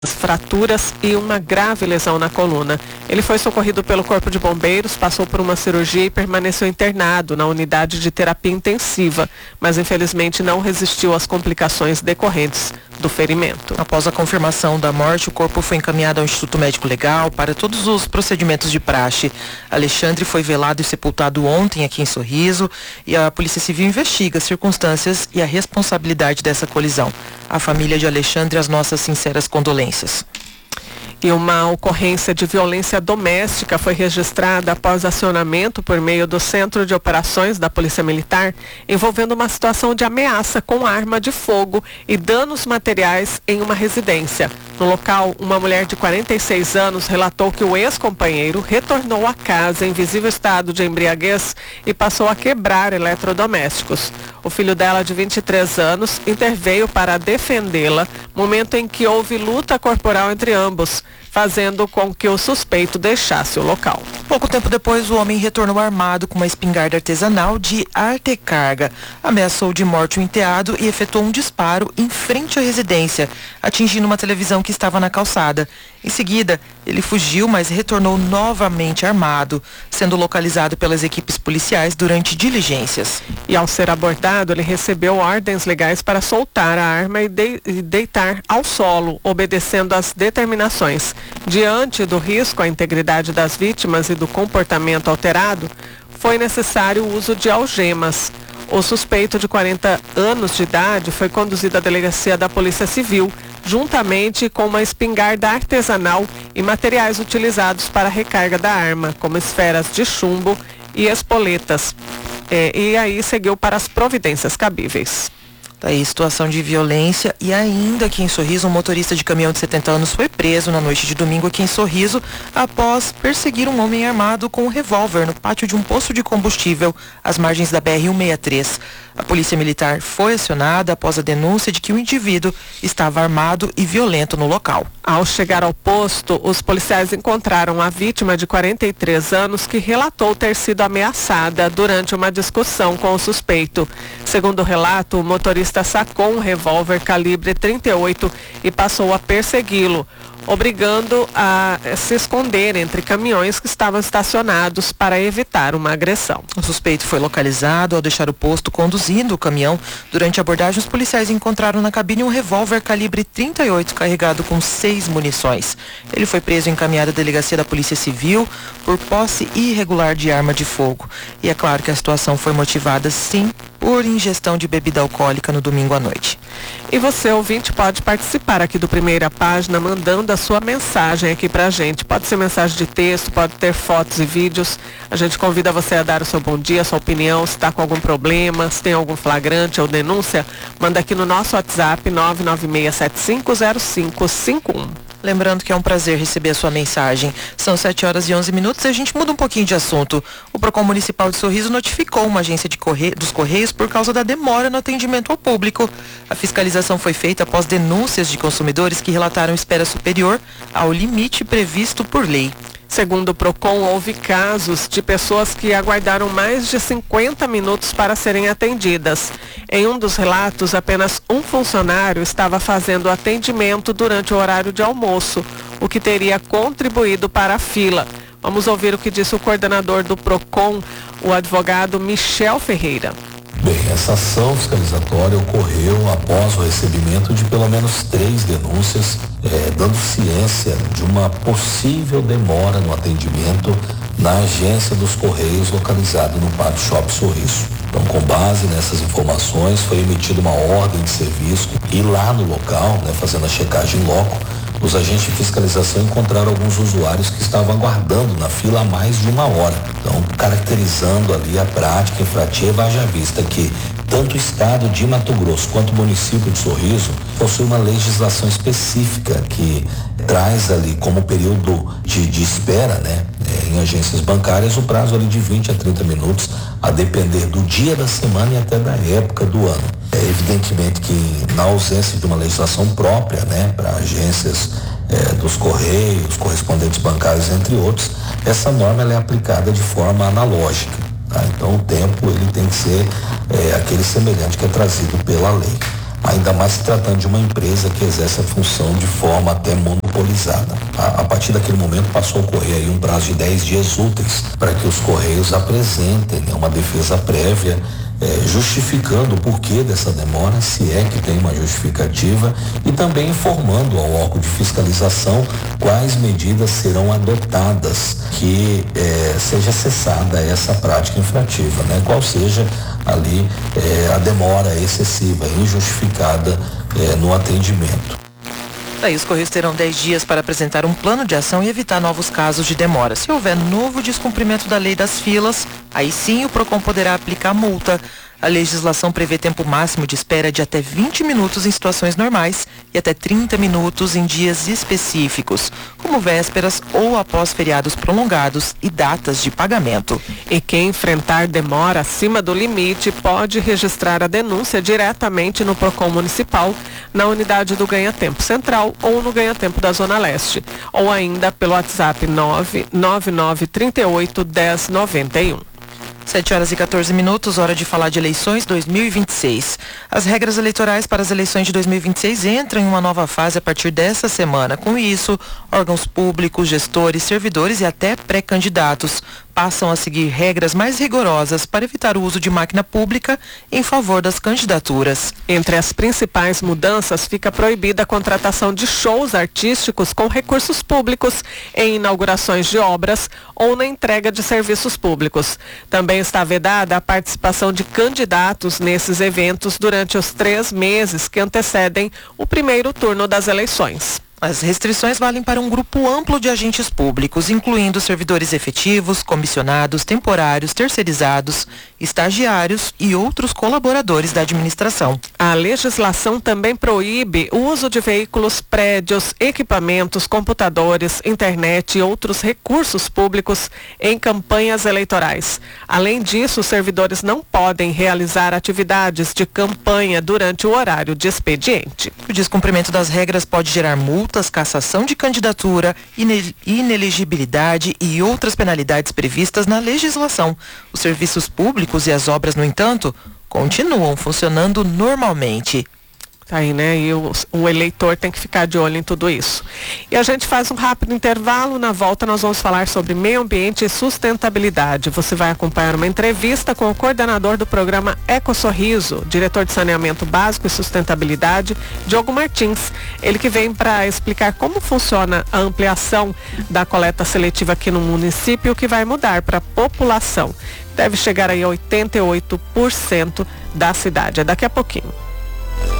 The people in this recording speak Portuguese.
fraturas e uma grave lesão na coluna. Ele foi socorrido pelo Corpo de Bombeiros, passou por uma cirurgia e permaneceu internado na unidade de terapia intensiva, mas infelizmente não resistiu às complicações decorrentes do ferimento. Após a confirmação da morte, o corpo foi encaminhado ao Instituto Médico Legal para todos os procedimentos de praxe. Alexandre foi velado e sepultado ontem aqui em Sorriso e a Polícia Civil investiga as circunstâncias e a responsabilidade dessa colisão. A família de Alexandre, as nossas sinceras condolências. E uma ocorrência de violência doméstica foi registrada após acionamento por meio do Centro de Operações da Polícia Militar, envolvendo uma situação de ameaça com arma de fogo e danos materiais em uma residência. No local, uma mulher de 46 anos relatou que o ex-companheiro retornou à casa em visível estado de embriaguez e passou a quebrar eletrodomésticos. O filho dela, de 23 anos, interveio para defendê-la, momento em que houve luta corporal entre ambos, fazendo com que o suspeito deixasse o local. Pouco tempo depois, o homem retornou armado com uma espingarda artesanal de Artecarga. Ameaçou de morte o enteado e efetuou um disparo em frente à residência, atingindo uma televisão que estava na calçada. Em seguida, ele fugiu, mas retornou novamente armado, sendo localizado pelas equipes policiais durante diligências. E ao ser abordado, ele recebeu ordens legais para soltar a arma e deitar ao solo, obedecendo às determinações. Diante do risco à integridade das vítimas e do comportamento alterado, foi necessário o uso de algemas. O suspeito, de 40 anos de idade, foi conduzido à delegacia da Polícia Civil, juntamente com uma espingarda artesanal e materiais utilizados para a recarga da arma, como esferas de chumbo e espoletas. E aí seguiu para as providências cabíveis. Daí, situação de violência. E ainda aqui em Sorriso, um motorista de caminhão de 70 anos foi preso na noite de domingo aqui em Sorriso após perseguir um homem armado com um revólver no pátio de um posto de combustível às margens da BR-163. A Polícia Militar foi acionada após a denúncia de que o indivíduo estava armado e violento no local. Ao chegar ao posto, os policiais encontraram a vítima de 43 anos que relatou ter sido ameaçada durante uma discussão com o suspeito. Segundo o relato, o motorista sacou um revólver calibre 38 e passou a persegui-lo, obrigando a se esconder entre caminhões que estavam estacionados para evitar uma agressão. O suspeito foi localizado ao deixar o posto conduzindo o caminhão. Durante a abordagem, os policiais encontraram na cabine um revólver calibre 38 carregado com 6 munições. Ele foi preso e encaminhado à delegacia da Polícia Civil por posse irregular de arma de fogo. E é claro que a situação foi motivada, sim, por ingestão de bebida alcoólica no domingo à noite. E você, ouvinte, pode participar aqui do Primeira Página mandando a sua mensagem aqui pra gente. Pode ser mensagem de texto, pode ter fotos e vídeos. A gente convida você a dar o seu bom dia, a sua opinião, se está com algum problema, se tem algum flagrante ou denúncia, manda aqui no nosso WhatsApp 996750551. Lembrando que é um prazer receber a sua mensagem. São 7h11 e a gente muda um pouquinho de assunto. O Procon Municipal de Sorriso notificou uma agência dos Correios por causa da demora no atendimento ao público. A fiscalização foi feita após denúncias de consumidores que relataram espera superior ao limite previsto por lei. Segundo o Procon, houve casos de pessoas que aguardaram mais de 50 minutos para serem atendidas. Em um dos relatos, apenas um funcionário estava fazendo atendimento durante o horário de almoço, o que teria contribuído para a fila. Vamos ouvir o que disse o coordenador do Procon, o advogado Michel Ferreira. Bem, essa ação fiscalizatória ocorreu após o recebimento de pelo menos 3 denúncias, dando ciência de uma possível demora no atendimento na agência dos Correios localizada no Pátio Shopping Sorriso. Então, com base nessas informações, foi emitida uma ordem de serviço e lá no local, fazendo a checagem em loco, os agentes de fiscalização encontraram alguns usuários que estavam aguardando na fila há mais de 1 hora. Então, caracterizando ali a prática infrativa, haja vista que tanto o estado de Mato Grosso quanto o município de Sorriso possui uma legislação específica que traz ali como período de espera, em agências bancárias, o prazo ali de 20 a 30 minutos, a depender do dia da semana e até da época do ano. Evidentemente que na ausência de uma legislação própria, para agências dos Correios, correspondentes bancários, entre outros, essa norma ela é aplicada de forma analógica. Tá? Então o tempo ele tem que ser aquele semelhante que é trazido pela lei. ainda mais se tratando de uma empresa que exerce a função de forma até monopolizada. A partir daquele momento passou a ocorrer aí um prazo de 10 dias úteis para que os Correios apresentem, né, uma defesa prévia justificando o porquê dessa demora, se é que tem uma justificativa, e também informando ao órgão de fiscalização quais medidas serão adotadas que seja cessada essa prática infrativa, né? Qual seja ali a demora excessiva, injustificada no atendimento. Daí os Correios terão 10 dias para apresentar um plano de ação e evitar novos casos de demora. Se houver novo descumprimento da lei das filas, aí sim o PROCON poderá aplicar multa. A legislação prevê tempo máximo de espera de até 20 minutos em situações normais e até 30 minutos em dias específicos, como vésperas ou após feriados prolongados e datas de pagamento. E quem enfrentar demora acima do limite pode registrar a denúncia diretamente no PROCON municipal, na unidade do Ganha Tempo Central ou no Ganha Tempo da Zona Leste, ou ainda pelo WhatsApp 999381091. 7h14, hora de falar de eleições 2026. As regras eleitorais para as eleições de 2026 entram em uma nova fase a partir dessa semana. Com isso, órgãos públicos, gestores, servidores e até pré-candidatos passam a seguir regras mais rigorosas para evitar o uso de máquina pública em favor das candidaturas. Entre as principais mudanças, fica proibida a contratação de shows artísticos com recursos públicos em inaugurações de obras ou na entrega de serviços públicos. Também está vedada a participação de candidatos nesses eventos durante os 3 meses que antecedem o primeiro turno das eleições. As restrições valem para um grupo amplo de agentes públicos, incluindo servidores efetivos, comissionados, temporários, terceirizados, estagiários e outros colaboradores da administração. A legislação também proíbe o uso de veículos, prédios, equipamentos, computadores, internet e outros recursos públicos em campanhas eleitorais. Além disso, os servidores não podem realizar atividades de campanha durante o horário de expediente. O descumprimento das regras pode gerar multas, cassação de candidatura, inelegibilidade e outras penalidades previstas na legislação. Os serviços públicos e as obras, no entanto, continuam funcionando normalmente. Tá aí, né? E o eleitor tem que ficar de olho em tudo isso. E a gente faz um rápido intervalo. Na volta nós vamos falar sobre meio ambiente e sustentabilidade. Você vai acompanhar uma entrevista com o coordenador do programa EcoSorriso, diretor de saneamento básico e sustentabilidade, Diogo Martins. Ele que vem para explicar como funciona a ampliação da coleta seletiva aqui no município, que vai mudar para a população. Deve chegar aí a 88% da cidade. É daqui a pouquinho.